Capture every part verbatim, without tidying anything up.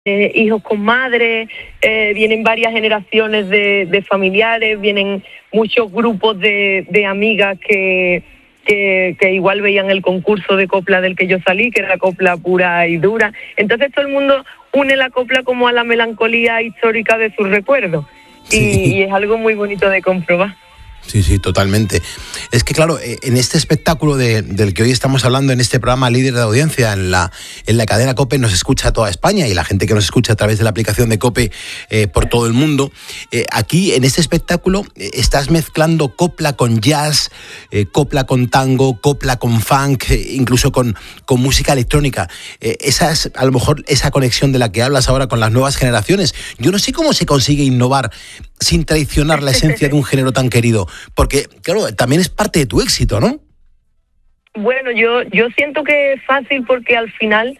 Eh, hijos con madres, eh, vienen varias generaciones de, de familiares, vienen muchos grupos de, de amigas que, que, que igual veían el concurso de copla del que yo salí, que era copla pura y dura. Entonces todo el mundo une la copla como a la melancolía histórica de sus recuerdos. Sí. Y, y es algo muy bonito de comprobar. Sí, sí, totalmente. Es que, claro, en este espectáculo de, del que hoy estamos hablando, en este programa Líder de Audiencia, en la, en la cadena COPE, nos escucha toda España y la gente que nos escucha a través de la aplicación de COPE eh, por todo el mundo. Eh, aquí, en este espectáculo, eh, estás mezclando copla con jazz, eh, copla con tango, copla con funk, eh, incluso con, con música electrónica. Eh, esa es, a lo mejor, esa conexión de la que hablas ahora con las nuevas generaciones. Yo no sé cómo se consigue innovar sin traicionar la esencia de un género tan querido, porque, claro, también es parte de tu éxito, ¿no? Bueno, yo yo siento que es fácil porque al final,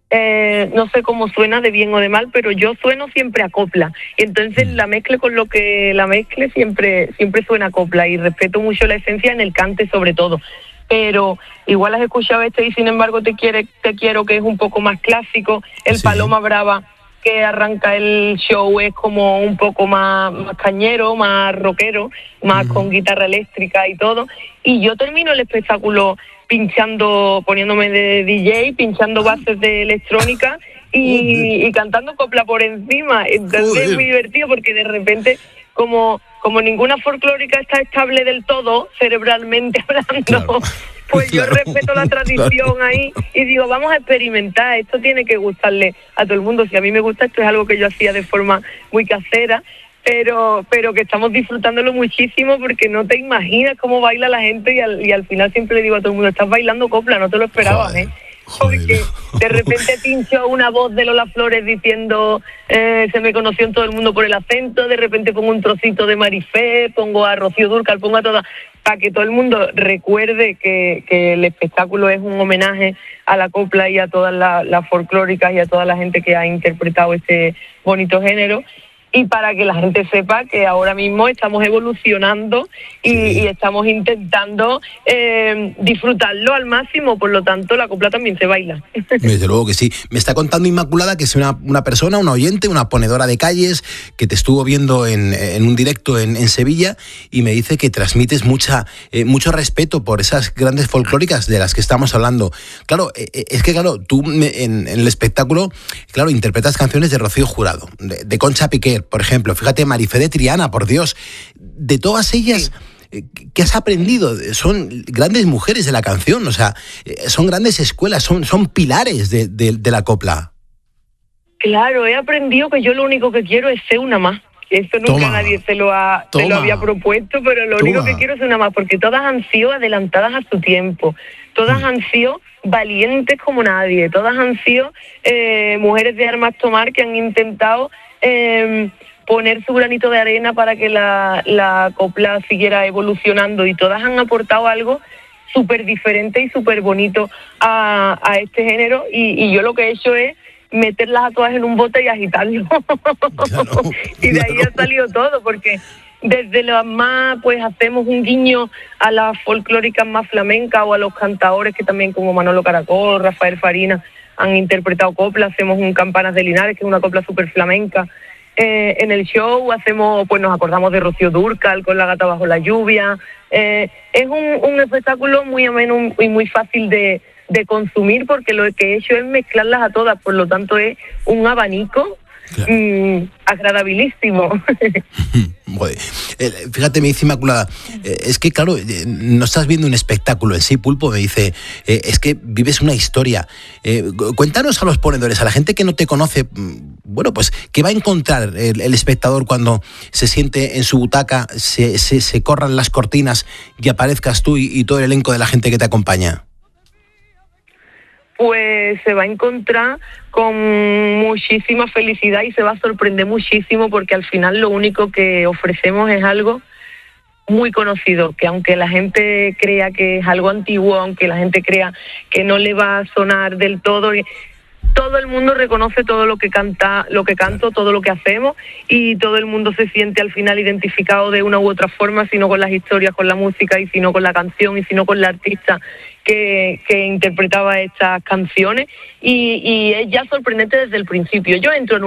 eh, no sé cómo suena de bien o de mal, pero yo sueno siempre a copla. Entonces, mm. la mezcle con lo que la mezcle siempre, siempre suena a copla y respeto mucho la esencia en el cante sobre todo. Pero igual has escuchado este y sin embargo te quiere te quiero, que es un poco más clásico, el sí. Paloma Brava, que arranca el show, es como un poco más, más cañero, más rockero, más uh-huh. con guitarra eléctrica y todo. Y yo termino el espectáculo pinchando, poniéndome de D J, pinchando bases de electrónica y, y cantando copla por encima. Entonces Joder. Es muy divertido porque de repente, como, como ninguna folclórica está estable del todo, cerebralmente hablando, claro. Pues yo claro, respeto la tradición claro. ahí y digo, vamos a experimentar, esto tiene que gustarle a todo el mundo. Si a mí me gusta, esto es algo que yo hacía de forma muy casera, pero pero que estamos disfrutándolo muchísimo porque no te imaginas cómo baila la gente y al, y al final siempre le digo a todo el mundo, estás bailando copla, no te lo esperabas, Joder. ¿eh? Porque de repente pincho una voz de Lola Flores diciendo eh, se me conoció en todo el mundo por el acento, de repente pongo un trocito de Marifé, pongo a Rocío Dúrcal, pongo a todas, para que todo el mundo recuerde que, que el espectáculo es un homenaje a la copla y a todas las la folclóricas y a toda la gente que ha interpretado este bonito género. Y para que la gente sepa que ahora mismo estamos evolucionando y, sí. y estamos intentando eh, disfrutarlo al máximo, por lo tanto la copla también se baila. Desde luego que sí. Me está contando Inmaculada que es una, una persona, una oyente, una ponedora de calles, que te estuvo viendo en, en un directo en, en Sevilla y me dice que transmites mucha, eh, mucho respeto por esas grandes folclóricas de las que estamos hablando. Claro, eh, es que claro, tú en, en el espectáculo, claro, interpretas canciones de Rocío Jurado, de, de Concha Piquer, por ejemplo, fíjate, Marifé de Triana, por Dios, de todas ellas, ¿qué has aprendido? Son grandes mujeres de la canción, o sea, son grandes escuelas, son, son pilares de, de, de la copla. Claro, he aprendido que yo lo único que quiero es ser una más. Eso nunca Toma. nadie se lo, ha, se lo había propuesto, pero lo Toma. único que quiero es una más, porque todas han sido adelantadas a su tiempo, todas mm. han sido valientes como nadie, todas han sido eh, mujeres de armas tomar que han intentado eh, poner su granito de arena para que la, la copla siguiera evolucionando y todas han aportado algo súper diferente y súper bonito a, a este género y, y yo lo que he hecho es meterlas a todas en un bote y agitarlo. Claro, y de ahí claro. ha salido todo, porque desde las más, pues hacemos un guiño a las folclóricas más flamencas o a los cantadores que también como Manolo Caracol, Rafael Farina han interpretado copla, hacemos un Campanas de Linares, que es una copla súper flamenca. Eh, en el show hacemos, pues nos acordamos de Rocío Dúrcal con La Gata Bajo la Lluvia. Eh, es un, un espectáculo muy ameno y muy fácil de, de consumir porque lo que he hecho es mezclarlas a todas, por lo tanto es un abanico claro. mmm, agradabilísimo. Joder. Eh, fíjate, me dice Inmaculada, eh, es que claro, eh, no estás viendo un espectáculo en sí, Pulpo, me dice, eh, es que vives una historia. Eh, cuéntanos a los ponedores, a la gente que no te conoce, bueno, pues, ¿qué va a encontrar el, el espectador cuando se siente en su butaca, se, se, se corran las cortinas y aparezcas tú y, y todo el elenco de la gente que te acompaña? Pues se va a encontrar con muchísima felicidad y se va a sorprender muchísimo porque al final lo único que ofrecemos es algo muy conocido, que aunque la gente crea que es algo antiguo, aunque la gente crea que no le va a sonar del todo, todo el mundo reconoce todo lo que canta, lo que canto, todo lo que hacemos, y todo el mundo se siente al final identificado de una u otra forma, si no con las historias, con la música, y si no con la canción, y si no con la artista que, que interpretaba estas canciones, y, y es ya sorprendente desde el principio. Yo entro en